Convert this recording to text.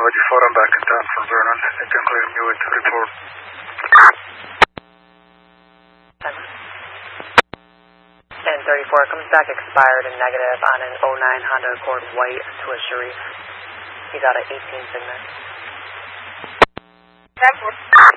54, I'm back at that for Vernon. You can clear me with report. 1034 comes back expired and negative on an 09 Honda Accord white to a Sharif. He got an 18 signature. 10-4.